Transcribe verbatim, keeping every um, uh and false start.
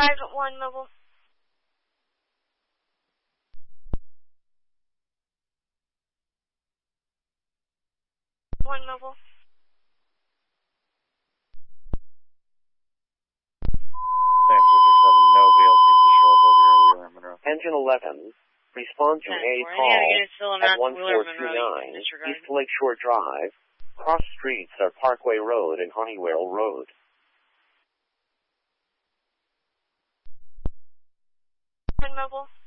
Drive at one mobile. One mobile. Same six six seven, nobody else needs to show up over here at Wheeler and Monroe. Engine eleven, respond to a call at one four two nine East Lakeshore Drive, cross streets are Parkway Road and Honeywell Road. One mobile.